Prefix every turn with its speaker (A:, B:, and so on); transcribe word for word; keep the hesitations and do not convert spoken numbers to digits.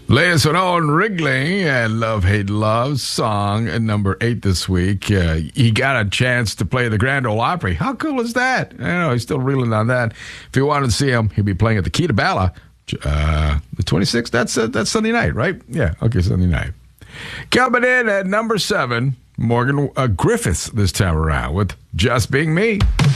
A: Latest one on Wrigley and Love Hate Love song at number eight this week. Uh, he got a chance to play the Grand Ole Opry. How cool is that? I know he's still reeling on that. If you wanted to see him, he'll be playing at the Key to Bala, uh, the twenty-sixth. That's uh, that's Sunday night, right? Yeah, okay, Sunday night. Coming in at number seven, Morgan uh, Griffiths this time around with Just Being Me.